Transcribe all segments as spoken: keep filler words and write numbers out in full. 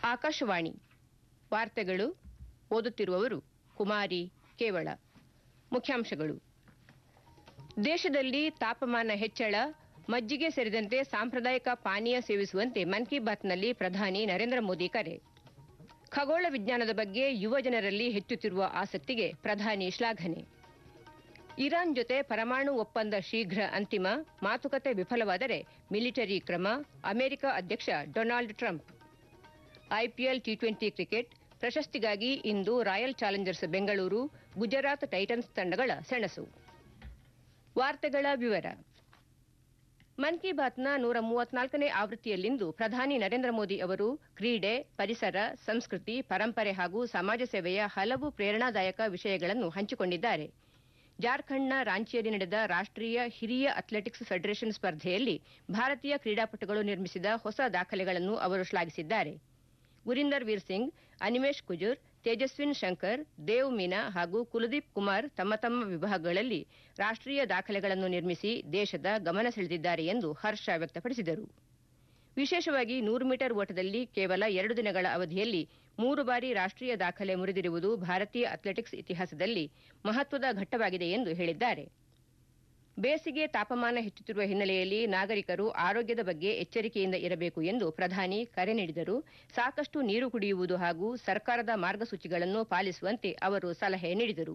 ಆಕಾಶವಾಣಿ ವಾರ್ತೆಗಳು ಓದುತ್ತಿರುವವರು ಕುಮಾರಿ ಕೇವಳ. ಮುಖ್ಯಾಂಶಗಳು: ದೇಶದಲ್ಲಿ ತಾಪಮಾನ ಹೆಚ್ಚಳ, ಮಜ್ಜಿಗೆ ಸೇರಿದಂತೆ ಸಾಂಪ್ರದಾಯಿಕ ಪಾನೀಯ ಸೇವಿಸುವಂತೆ ಮನ್ ಕಿ ಬಾತ್ನಲ್ಲಿ ಪ್ರಧಾನಿ ನರೇಂದ್ರ ಮೋದಿ ಕರೆ. ಖಗೋಳ ವಿಜ್ಞಾನದ ಬಗ್ಗೆ ಯುವ ಜನರಲ್ಲಿ ಹೆಚ್ಚುತ್ತಿರುವ ಆಸಕ್ತಿಗೆ ಪ್ರಧಾನಿ ಶ್ಲಾಘನೆ. ಇರಾನ್ ಜೊತೆ ಪರಮಾಣು ಒಪ್ಪಂದ ಶೀಘ್ರ ಅಂತಿಮ, ಮಾತುಕತೆ ವಿಫಲವಾದರೆ ಮಿಲಿಟರಿ ಕ್ರಮ, ಅಮೆರಿಕ ಅಧ್ಯಕ್ಷ Donald Trump. IPL T twenty cricket ಪ್ರಶಸ್ತಿಗಾಗಿ ಇಂದು royal Challengers Bengaluru, Gujarat Titans ತಂಡಗಳ ಸೆಣಸು. ವಾರ್ತೆಗಳ ವಿವರ. ಮನ್ ಕಿ ಬಾತ್ನ ನೂರ ಮೂವತ್ನಾಲ್ಕನೇ ಆವೃತ್ತಿಯಲ್ಲಿಂದು ಪ್ರಧಾನಿ ನರೇಂದ್ರ ಮೋದಿ ಅವರು ಕ್ರೀಡೆ, ಪರಿಸರ, ಸಂಸ್ಕೃತಿ, ಪರಂಪರೆ ಹಾಗೂ ಸಮಾಜ ಸೇವೆಯ ಹಲವು ಪ್ರೇರಣಾದಾಯಕ ವಿಷಯಗಳನ್ನು ಹಂಚಿಕೊಂಡಿದ್ದಾರೆ. ಜಾರ್ಖಂಡ್ನ ರಾಂಚಿಯಲ್ಲಿ ನಡೆದ ರಾಷ್ಟೀಯ ಹಿರಿಯ ಅಥ್ಲೆಟಿಕ್ಸ್ ಫೆಡರೇಷನ್ ಸ್ಪರ್ಧೆಯಲ್ಲಿ ಭಾರತೀಯ ಕ್ರೀಡಾಪಟುಗಳು ನಿರ್ಮಿಸಿದ ಹೊಸ ದಾಖಲೆಗಳನ್ನು ಅವರು ಶ್ಲಾಘಿಸಿದ್ದಾರೆ. ಗುರಿಂದರ್ ವೀರ್ ಸಿಂಗ್, ಅನಿಮೇಶ್ ಕುಜೂರ್, ತೇಜಸ್ವಿನ್ ಶಂಕರ್, ದೇವ್ ಮೀನಾ ಹಾಗೂ ಕುಲದೀಪ್ ಕುಮಾರ್ ತಮ್ಮ ತಮ್ಮ ವಿಭಾಗಗಳಲ್ಲಿ ರಾಷ್ಟೀಯ ದಾಖಲೆಗಳನ್ನು ನಿರ್ಮಿಸಿ ದೇಶದ ಗಮನ ಸೆಳೆದಿದ್ದಾರೆ ಎಂದು ಹರ್ಷ ವ್ಯಕ್ತಪಡಿಸಿದರು. ವಿಶೇಷವಾಗಿ ನೂರು ಮೀಟರ್ ಓಟದಲ್ಲಿ ಕೇವಲ ಎರಡು ದಿನಗಳ ಅವಧಿಯಲ್ಲಿ ಮೂರು ಬಾರಿ ರಾಷ್ಟೀಯ ದಾಖಲೆ ಮುರಿದಿರುವುದು ಭಾರತೀಯ ಅಥ್ಲೆಟಿಕ್ಸ್ ಇತಿಹಾಸದಲ್ಲಿ ಮಹತ್ವದ ಘಟ್ಟವಾಗಿದೆ ಎಂದು ಹೇಳಿದ್ದಾರೆ. ಬೇಸಿಗೆ ತಾಪಮಾನ ಹೆಚ್ಚುತ್ತಿರುವ ಹಿನ್ನೆಲೆಯಲ್ಲಿ ನಾಗರಿಕರು ಆರೋಗ್ಯದ ಬಗ್ಗೆ ಎಚ್ಚರಿಕೆಯಿಂದ ಇರಬೇಕು ಎಂದು ಪ್ರಧಾನಿ ಕರೆ ನೀಡಿದರು. ಸಾಕಷ್ಟು ನೀರು ಕುಡಿಯುವುದು ಹಾಗೂ ಸರ್ಕಾರದ ಮಾರ್ಗಸೂಚಿಗಳನ್ನು ಪಾಲಿಸುವಂತೆ ಅವರು ಸಲಹೆ ನೀಡಿದರು.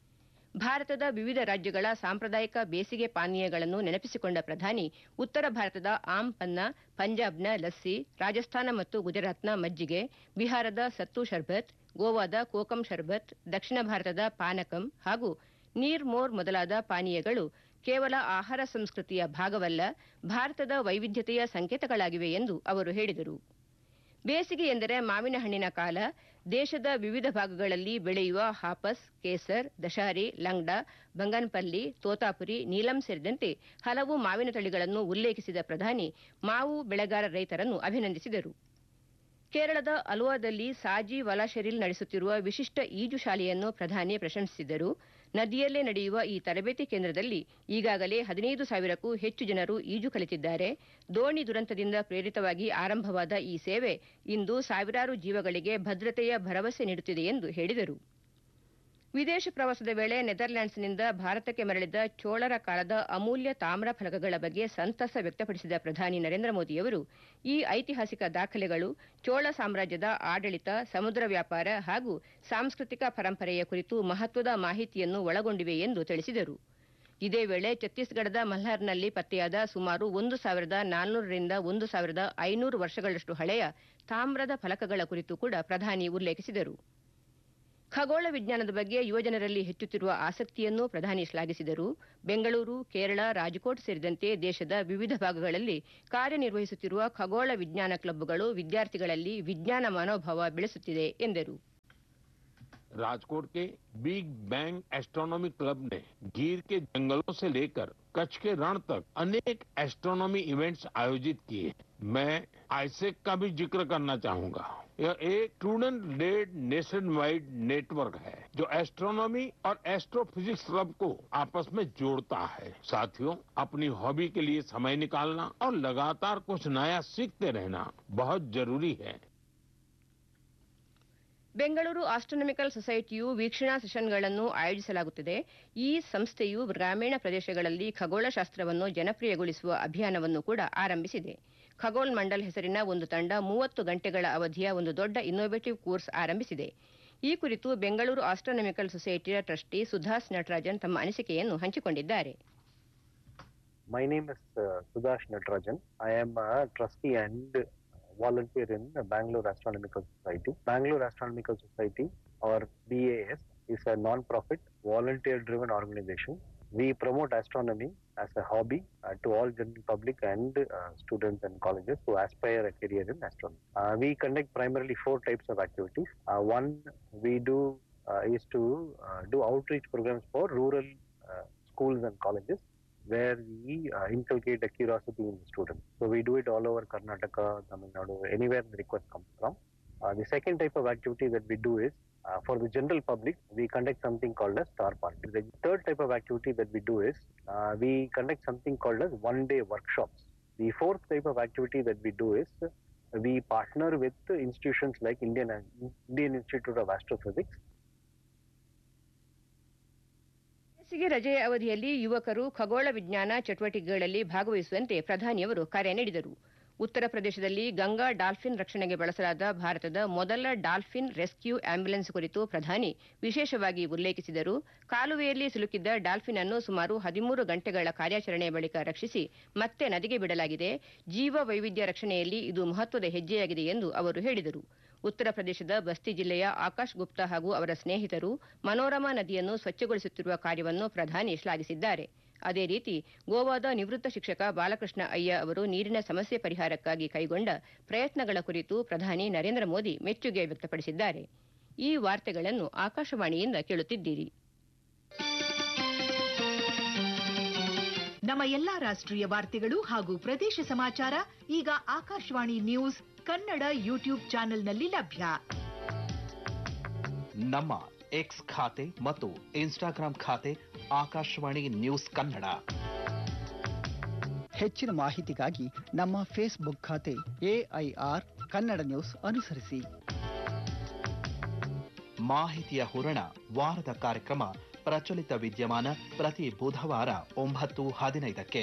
ಭಾರತದ ವಿವಿಧ ರಾಜ್ಯಗಳ ಸಾಂಪ್ರದಾಯಿಕ ಬೇಸಿಗೆ ಪಾನೀಯಗಳನ್ನು ನೆನಪಿಸಿಕೊಂಡ ಪ್ರಧಾನಿ ಉತ್ತರ ಭಾರತದ ಆಮ್ ಪನ್ನ, ಪಂಜಾಬ್ನ ಲಸ್ಸಿ, ರಾಜಸ್ಥಾನ ಮತ್ತು ಗುಜರಾತ್ನ ಮಜ್ಜಿಗೆ, ಬಿಹಾರದ ಸತ್ತು ಶರ್ಬತ್, ಗೋವಾದ ಕೋಕಂ ಶರ್ಬತ್, ದಕ್ಷಿಣ ಭಾರತದ ಪಾನಕಂ ಹಾಗೂ ನೀರ್ ಮೋರ್ ಮೊದಲಾದ ಪಾನೀಯಗಳು ಕೇವಲ ಆಹಾರ ಸಂಸ್ಕೃತಿಯ ಭಾಗವಲ್ಲ, ಭಾರತದ ವೈವಿಧ್ಯತೆಯ ಸಂಕೇತಗಳಾಗಿವೆ ಎಂದು ಅವರು ಹೇಳಿದರು. ಬೇಸಿಗೆ ಎಂದರೆ ಮಾವಿನ ಹಣ್ಣಿನ ಕಾಲ. ದೇಶದ ವಿವಿಧ ಭಾಗಗಳಲ್ಲಿ ಬೆಳೆಯುವ ಹಾಪಸ್, ಕೇಸರ್, ದಶಾರಿ, ಲಂಗ್ಡಾ, ಬಂಗನ್ಪಲ್ಲಿ, ತೋತಾಪುರಿ, ನೀಲಂ ಸೇರಿದಂತೆ ಹಲವು ಮಾವಿನ ತಳಿಗಳನ್ನು ಉಲ್ಲೇಖಿಸಿದ ಪ್ರಧಾನಿ ಮಾವು ಬೆಳೆಗಾರ ರೈತರನ್ನು ಅಭಿನಂದಿಸಿದರು. ಕೇರಳದ ಅಲುವಾದಲ್ಲಿ ಸಾಜಿ ವಲಾಶೆರಿಲ್ ನಡೆಸುತ್ತಿರುವ ವಿಶಿಷ್ಟ ಈಜು ಶಾಲೆಯನ್ನು ಪ್ರಧಾನಿ ಪ್ರಶಂಸಿಸಿದರು. ನದಿಯಲ್ಲೇ ನಡೆಯುವ ಈ ತರಬೇತಿ ಕೇಂದ್ರದಲ್ಲಿ ಈಗಾಗಲೇ ಹದಿನೈದು ಸಾವಿರಕ್ಕೂ ಹೆಚ್ಚು ಜನರು ಈಜು ಕಲಿತಿದ್ದಾರೆ. ದೋಣಿ ದುರಂತದಿಂದ ಪ್ರೇರಿತವಾಗಿ ಆರಂಭವಾದ ಈ ಸೇವೆ ಇಂದು ಸಾವಿರಾರು ಜೀವಗಳಿಗೆ ಭದ್ರತೆಯ ಭರವಸೆ ನೀಡುತ್ತಿದೆ ಎಂದು ಹೇಳಿದರು. ವಿದೇಶ ಪ್ರವಾಸದ ವೇಳೆ ನೆದರ್ಲ್ಯಾಂಡ್ಸ್ನಿಂದ ಭಾರತಕ್ಕೆ ಮರಳಿದ ಚೋಳರ ಕಾಲದ ಅಮೂಲ್ಯ ತಾಮ್ರ ಫಲಕಗಳ ಬಗ್ಗೆ ಸಂತಸ ವ್ಯಕ್ತಪಡಿಸಿದ ಪ್ರಧಾನಿ ನರೇಂದ್ರ ಮೋದಿಯವರು ಈ ಐತಿಹಾಸಿಕ ದಾಖಲೆಗಳು ಚೋಳ ಸಾಮ್ರಾಜ್ಯದ ಆಡಳಿತ, ಸಮುದ್ರ ವ್ಯಾಪಾರ ಹಾಗೂ ಸಾಂಸ್ಕೃತಿಕ ಪರಂಪರೆಯ ಕುರಿತು ಮಹತ್ವದ ಮಾಹಿತಿಯನ್ನು ಒಳಗೊಂಡಿವೆ ಎಂದು ತಿಳಿಸಿದರು. ಇದೇ ವೇಳೆ ಛತ್ತೀಸ್ಗಢದ ಮಲ್ಹರ್ನಲ್ಲಿ ಪತ್ತೆಯಾದ ಸುಮಾರು ಒಂದು ಸಾವಿರದ ನಾನ್ನೂರರಿಂದ ಒಂದು ಸಾವಿರದ ಐನೂರು ವರ್ಷಗಳಷ್ಟು ಹಳೆಯ ತಾಮ್ರದ ಫಲಕಗಳ ಕುರಿತು ಕೂಡ ಪ್ರಧಾನಿ ಉಲ್ಲೇಖಿಸಿದರು. ಖಗೋಳ ವಿಜ್ಞಾನದ ಬಗ್ಗೆ ಯುವಜನರಲ್ಲಿ ಹೆಚ್ಚುತ್ತಿರುವ ಆಸಕ್ತಿಯನ್ನೂ ಪ್ರಧಾನಿ ಶ್ಲಾಘಿಸಿದರು. ಬೆಂಗಳೂರು, ಕೇರಳ, ರಾಜ್ಕೋಟ್ ಸೇರಿದಂತೆ ದೇಶದ ವಿವಿಧ ಭಾಗಗಳಲ್ಲಿ ಕಾರ್ಯನಿರ್ವಹಿಸುತ್ತಿರುವ ಖಗೋಳ ವಿಜ್ಞಾನ ಕ್ಲಬ್ಗಳು ವಿದ್ಯಾರ್ಥಿಗಳಲ್ಲಿ ವಿಜ್ಞಾನ ಮನೋಭಾವ ಬೆಳೆಸುತ್ತಿದೆ ಎಂದರು. राजकोट के बिग बैंग एस्ट्रोनॉमी क्लब ने गीर के जंगलों से लेकर कच्छ के रण तक अनेक एस्ट्रोनॉमी इवेंट्स आयोजित किए. मैं आईसेक का भी जिक्र करना चाहूंगा. यह एक student lead nation wide network है जो एस्ट्रोनॉमी और एस्ट्रोफिजिक्स क्लब को आपस में जोड़ता है. साथियों, अपनी हॉबी के लिए समय निकालना और लगातार कुछ नया सीखते रहना बहुत जरूरी है. ಬೆಂಗಳೂರು ಆಸ್ಟ್ರೋನಾಮಿಕಲ್ ಸೊಸೈಟಿಯು ವೀಕ್ಷಣಾ ಸೆಷನ್ಗಳನ್ನು ಆಯೋಜಿಸಲಾಗುತ್ತದೆ. ಈ ಸಂಸ್ಥೆಯು ಗ್ರಾಮೀಣ ಪ್ರದೇಶಗಳಲ್ಲಿ ಖಗೋಳಶಾಸ್ತ್ರವನ್ನು ಜನಪ್ರಿಯಗೊಳಿಸುವ ಅಭಿಯಾನವನ್ನು ಕೂಡ ಆರಂಭಿಸಿದೆ. ಖಗೋಲ್ ಮಂಡಲ್ ಹೆಸರಿನ ಒಂದು ತಂಡ ಮೂವತ್ತು ಗಂಟೆಗಳ ಅವಧಿಯ ಒಂದು ದೊಡ್ಡ ಇನ್ನೋವೇಟಿವ್ ಕೋರ್ಸ್ ಆರಂಭಿಸಿದೆ. ಈ ಕುರಿತು ಬೆಂಗಳೂರು ಆಸ್ಟ್ರೋನಾಮಿಕಲ್ ಸೊಸೈಟಿಯ ಟ್ರಸ್ಟಿ ಸುಧಾಸ್ ನಟರಾಜನ್ ತಮ್ಮ ಅನಿಸಿಕೆಯನ್ನು ಹಂಚಿಕೊಂಡಿದ್ದಾರೆ. My name is uh, Sudash Natarajan. I am a trustee and volunteer in the Bangalore Astronomical Society. Bangalore Astronomical Society, or B A S, is a non-profit, volunteer-driven organization. We promote astronomy as a hobby uh, to all general public and uh, students and colleges who aspire a career in astronomy. Uh, we conduct primarily four types of activities. Uh, one we do uh, is to uh, do outreach programs for rural uh, schools and colleges, where we uh, inculcate a curiosity in the students. So we do it all over Karnataka, Tamil Nadu, anywhere the request comes from. Uh, the second type of activity that we do is, uh, for the general public, we conduct something called as Star Party. The third type of activity that we do is, uh, we conduct something called as one-day workshops. The fourth type of activity that we do is, we partner with institutions like Indian Indian Institute of Astrophysics. ಬೇಸಿಗೆ ರಜೆಯ ಅವಧಿಯಲ್ಲಿ ಯುವಕರು ಖಗೋಳ ವಿಜ್ಞಾನ ಚಟುವಟಿಕೆಗಳಲ್ಲಿ ಭಾಗವಹಿಸುವಂತೆ ಪ್ರಧಾನಿಯವರು ಕರೆ ನೀಡಿದರು. ಉತ್ತರ ಪ್ರದೇಶದಲ್ಲಿ ಗಂಗಾ ಡಾಲ್ಫಿನ್ ರಕ್ಷಣೆಗೆ ಬಳಸಲಾದ ಭಾರತದ ಮೊದಲ ಡಾಲ್ಫಿನ್ ರೆಸ್ಕ್ಯೂ ಆಂಬ್ಯುಲೆನ್ಸ್ ಕುರಿತು ಪ್ರಧಾನಿ ವಿಶೇಷವಾಗಿ ಉಲ್ಲೇಖಿಸಿದರು. ಕಾಲುವೆಯಲ್ಲಿ ಸಿಲುಕಿದ್ದ ಡಾಲ್ಫಿನ್ ಅನ್ನು ಸುಮಾರು ಹದಿಮೂರು ಗಂಟೆಗಳ ಕಾರ್ಯಾಚರಣೆ ಬಳಿಕ ರಕ್ಷಿಸಿ ಮತ್ತೆ ನದಿಗೆ ಬಿಡಲಾಗಿದೆ. ಜೀವ ವೈವಿಧ್ಯ ರಕ್ಷಣೆಯಲ್ಲಿ ಇದು ಮಹತ್ವದ ಹೆಜ್ಜೆಯಾಗಿದೆ ಎಂದು ಅವರು ಹೇಳಿದರು. ಉತ್ತರ ಪ್ರದೇಶದ ಬಸ್ತಿ ಜಿಲ್ಲೆಯ ಆಕಾಶ್ ಗುಪ್ತಾ ಹಾಗೂ ಅವರ ಸ್ನೇಹಿತರು ಮನೋರಮಾ ನದಿಯನ್ನು ಸ್ವಚ್ಛಗೊಳಿಸುತ್ತಿರುವ ಕಾರ್ಯವನ್ನು ಪ್ರಧಾನಿ ಶ್ಲಾಘಿಸಿದ್ದಾರೆ. ಅದೇ ರೀತಿ ಗೋವಾದ ನಿವೃತ್ತ ಶಿಕ್ಷಕ ಬಾಲಕೃಷ್ಣ ಅಯ್ಯ ಅವರು ನೀರಿನ ಸಮಸ್ಯೆ ಪರಿಹಾರಕ್ಕಾಗಿ ಕೈಗೊಂಡ ಪ್ರಯತ್ನಗಳ ಕುರಿತು ಪ್ರಧಾನಿ ನರೇಂದ್ರ ಮೋದಿ ಮೆಚ್ಚುಗೆ ವ್ಯಕ್ತಪಡಿಸಿದ್ದಾರೆ. ಈ ವಾರ್ತೆಗಳನ್ನು ಆಕಾಶವಾಣಿಯಿಂದ ಕೇಳುತ್ತಿದ್ದೀರಿ. ನಮ್ಮ ಎಲ್ಲಾ ರಾಷ್ಟ್ರೀಯ ವಾರ್ತೆಗಳು ಹಾಗೂ ಪ್ರದೇಶ ಸಮಾಚಾರ ಈಗ ಆಕಾಶವಾಣಿ ನ್ಯೂಸ್ ಕನ್ನಡ ಯೂಟ್ಯೂಬ್ ಚಾನೆಲ್ನಲ್ಲಿ ಲಭ್ಯ. ನಮ್ಮ ಎಕ್ಸ್ ಖಾತೆ ಮತ್ತು ಇನ್ಸ್ಟಾಗ್ರಾಂ ಖಾತೆ ಆಕಾಶವಾಣಿ ನ್ಯೂಸ್ ಕನ್ನಡ. ಹೆಚ್ಚಿನ ಮಾಹಿತಿಗಾಗಿ ನಮ್ಮ ಫೇಸ್ಬುಕ್ ಖಾತೆ ಎಐಆರ್ ಕನ್ನಡ ನ್ಯೂಸ್ ಅನುಸರಿಸಿ. ಮಾಹಿತಿಯ ಹೂರಣ ವಾರದ ಕಾರ್ಯಕ್ರಮ ಪ್ರಚಲಿತ ವಿದ್ಯಮಾನ ಪ್ರತಿ ಬುಧವಾರ ಒಂಬತ್ತು ಹದಿನೈದಕ್ಕೆ.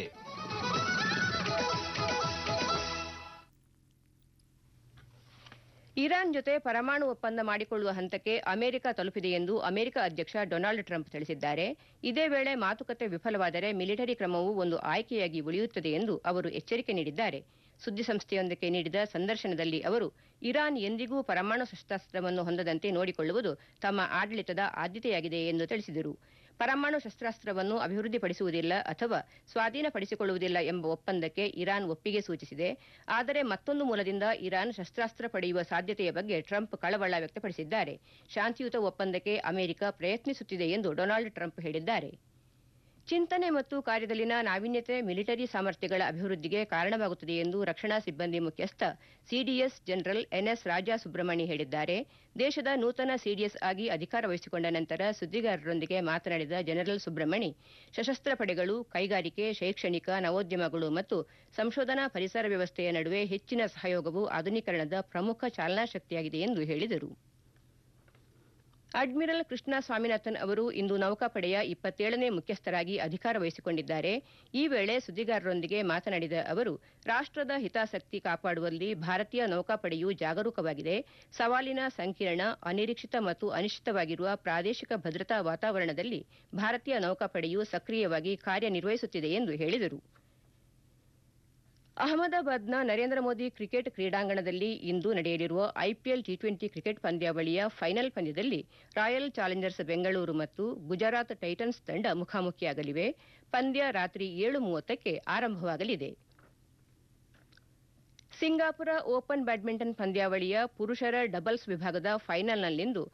ಇರಾನ್ ಜೊತೆ ಪರಮಾಣು ಒಪ್ಪಂದ ಮಾಡಿಕೊಳ್ಳುವ ಹಂತಕ್ಕೆ ಅಮೆರಿಕ ತಲುಪಿದೆ ಎಂದು ಅಮೆರಿಕ ಅಧ್ಯಕ್ಷ ಡೊನಾಲ್ಡ್ ಟ್ರಂಪ್ ತಿಳಿಸಿದ್ದಾರೆ. ಇದೇ ವೇಳೆ ಮಾತುಕತೆ ವಿಫಲವಾದರೆ ಮಿಲಿಟರಿ ಕ್ರಮವು ಒಂದು ಆಯ್ಕೆಯಾಗಿ ಉಳಿಯುತ್ತದೆ ಎಂದು ಅವರು ಎಚ್ಚರಿಕೆ ನೀಡಿದ್ದಾರೆ. ಸುದ್ದಿಸಂಸ್ಥೆಯೊಂದಕ್ಕೆ ನೀಡಿದ ಸಂದರ್ಶನದಲ್ಲಿ ಅವರು ಇರಾನ್ ಎಂದಿಗೂ ಪರಮಾಣು ಶಸ್ತ್ರಾಸ್ತ್ರವನ್ನು ಹೊಂದದಂತೆ ನೋಡಿಕೊಳ್ಳುವುದು ತಮ್ಮ ಆಡಳಿತದ ಆದ್ಯತೆಯಾಗಿದೆ ಎಂದು ತಿಳಿಸಿದರು. ಪರಮಾಣು ಶಸ್ತ್ರಾಸ್ತ್ರವನ್ನು ಅಭಿವೃದ್ಧಿಪಡಿಸುವುದಿಲ್ಲ ಅಥವಾ ಸ್ವಾಧೀನಪಡಿಸಿಕೊಳ್ಳುವುದಿಲ್ಲ ಎಂಬ ಒಪ್ಪಂದಕ್ಕೆ ಇರಾನ್ ಒಪ್ಪಿಗೆ ಸೂಚಿಸಿದೆ. ಆದರೆ ಮತ್ತೊಂದು ಮೂಲದಿಂದ ಇರಾನ್ ಶಸ್ತ್ರಾಸ್ತ್ರ ಪಡೆಯುವ ಸಾಧ್ಯತೆಯ ಬಗ್ಗೆ ಟ್ರಂಪ್ ಕಳವಳ ವ್ಯಕ್ತಪಡಿಸಿದ್ದಾರೆ. ಶಾಂತಿಯುತ ಒಪ್ಪಂದಕ್ಕೆ ಅಮೆರಿಕ ಪ್ರಯತ್ನಿಸುತ್ತಿದೆ ಎಂದು ಡೊನಾಲ್ಡ್ ಟ್ರಂಪ್ ಹೇಳಿದ್ದಾರೆ. ಚಿಂತನೆ ಮತ್ತು ಕಾರ್ಯದಲ್ಲಿನ ನಾವೀನ್ಯತೆ ಮಿಲಿಟರಿ ಸಾಮರ್ಥ್ಯಗಳ ಅಭಿವೃದ್ಧಿಗೆ ಕಾರಣವಾಗುತ್ತದೆ ಎಂದು ರಕ್ಷಣಾ ಸಿಬ್ಬಂದಿ ಮುಖ್ಯಸ್ಥ CDS general N S Raja Subramani ಹೇಳಿದ್ದಾರೆ. ದೇಶದ ನೂತನ ಸಿಡಿಎಸ್ ಆಗಿ ಅಧಿಕಾರ ವಹಿಸಿಕೊಂಡ ನಂತರ ಸುದ್ದಿಗಾರರೊಂದಿಗೆ ಮಾತನಾಡಿದ ಜನರಲ್ ಸುಬ್ರಹ್ಮಣಿ, ಸಶಸ್ತ್ರ ಪಡೆಗಳು, ಕೈಗಾರಿಕೆ, ಶೈಕ್ಷಣಿಕ, ನವೋದ್ಯಮಗಳು ಮತ್ತು ಸಂಶೋಧನಾ ಪರಿಸರ ವ್ಯವಸ್ಥೆಯ ನಡುವೆ ಹೆಚ್ಚಿನ ಸಹಯೋಗವು ಆಧುನೀಕರಣದ ಪ್ರಮುಖ ಚಾಲನಾ ಶಕ್ತಿಯಾಗಿದೆ ಎಂದು ಹೇಳಿದರು. ಅಡ್ಮಿರಲ್ ಕೃಷ್ಣ ಸ್ವಾಮಿನಾಥನ್ ಅವರು ಇಂದು ನೌಕಾಪಡೆಯ ಇಪ್ಪತ್ತೇಳನೇ ಮುಖ್ಯಸ್ಥರಾಗಿ ಅಧಿಕಾರ ವಹಿಸಿಕೊಂಡಿದ್ದಾರೆ. ಈ ವೇಳೆ ಸುದ್ದಿಗಾರರೊಂದಿಗೆ ಮಾತನಾಡಿದ ಅವರು, ರಾಷ್ಟದ ಹಿತಾಸಕ್ತಿ ಕಾಪಾಡುವಲ್ಲಿ ಭಾರತೀಯ ನೌಕಾಪಡೆಯು ಜಾಗರೂಕವಾಗಿದೆ. ಸವಾಲಿನ, ಸಂಕೀರ್ಣ, ಅನಿರೀಕ್ಷಿತ ಮತ್ತು ಅನಿಶ್ಚಿತವಾಗಿರುವ ಪ್ರಾದೇಶಿಕ ಭದ್ರತಾ ವಾತಾವರಣದಲ್ಲಿ ಭಾರತೀಯ ನೌಕಾಪಡೆಯು ಸಕ್ರಿಯವಾಗಿ ಕಾರ್ಯನಿರ್ವಹಿಸುತ್ತಿದೆ ಎಂದು ಹೇಳಿದರು. ಅಹಮದಾಬಾದ್ನ ನರೇಂದ್ರ ಮೋದಿ ಕ್ರಿಕೆಟ್ ಕ್ರೀಡಾಂಗಣದಲ್ಲಿ ಇಂದು ನಡೆಯಲಿರುವ ಐಪಿಎಲ್ ಟಿ ಟ್ವೆಂಟಿ ಕ್ರಿಕೆಟ್ ಪಂದ್ಯಾವಳಿಯ ಫೈನಲ್ ಪಂದ್ಯದಲ್ಲಿ ರಾಯಲ್ ಚಾಲೆಂಜರ್ಸ್ ಬೆಂಗಳೂರು ಮತ್ತು ಗುಜರಾತ್ ಟೈಟನ್ಸ್ ತಂಡ ಮುಖಾಮುಖಿಯಾಗಲಿವೆ. ಪಂದ್ಯ ರಾತ್ರಿ ಏಳು ಮೂವತ್ತಕ್ಕೆ ಆರಂಭವಾಗಲಿದೆ. ಸಿಂಗಾಪುರ ಓಪನ್ ಬ್ಯಾಡ್ಮಿಂಟನ್ ಪಂದ್ಯಾವಳಿಯ ಪುರುಷರ ಡಬಲ್ಸ್ ವಿಭಾಗದ ಫೈನಲ್ನಲ್ಲಿಂದು